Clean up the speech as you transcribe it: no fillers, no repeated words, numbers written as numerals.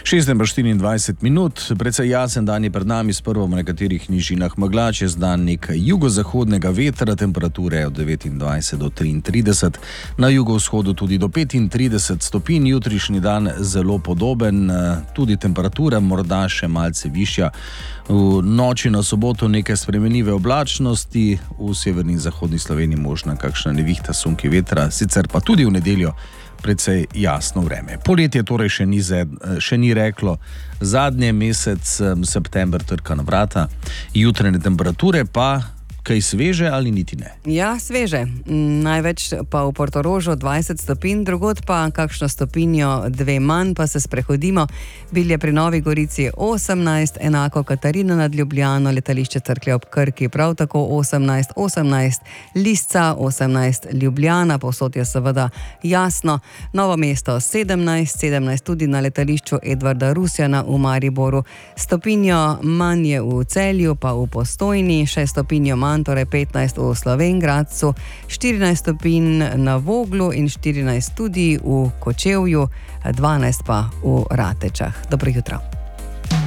6:24, precej jasen dan je pred nami, s prvo v nekaterih nižinah megla, čez dan nekaj jugozahodnega vetra, temperature od 29 do 33, na jugovzhodu tudi do 35 stopinj, jutrišnji dan zelo podoben, tudi temperatura morda še malce višja. V noči na soboto nekaj spremenljive oblačnosti, v severni in zahodni Sloveniji možna kakšna nevihta, sunki vetra, sicer pa tudi v nedeljo precej jasno vreme. Poletje torej še ni reklo zadnje, mesec september trka na vrata, jutranje temperature pa kaj sveže ali niti ne? Ja, sveže. Največ pa v Portorožu 20 stopinj, drugod pa kakšno stopinjo, dve manj, pa se sprehodimo. Bilje pri Novi Gorici 18, enako Katarina nad Ljubljano, letališče Cerklje ob Krki prav tako 18, Lisca 18, Ljubljana, povsod je seveda jasno. Novo mesto 17 tudi na letališču Edvarda Rusjana v Mariboru. Stopinjo manj je v Celju, pa v Postojni, 6 stopinjo manj, torej 15 v Slovenj Gradcu, 14 stopinj na Voglu in 14 tudi v Kočevju, 12 pa v Ratečah. Dobro jutro.